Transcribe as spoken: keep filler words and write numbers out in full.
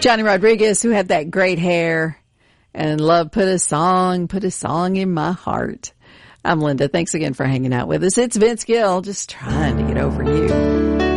Johnny Rodriguez, who had that great hair, and love put a song, put a song in my heart. I'm Linda. Thanks again for hanging out with us. It's Vince Gill, just trying to get over you.